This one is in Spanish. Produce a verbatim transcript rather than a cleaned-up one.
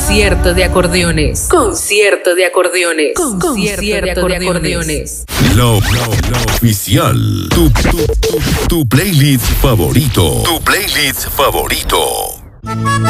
Concierto de acordeones. Concierto de acordeones. Concierto de acordeones. Lo, lo, lo oficial. Tu, tu, tu, tu playlist favorito. Tu playlist favorito.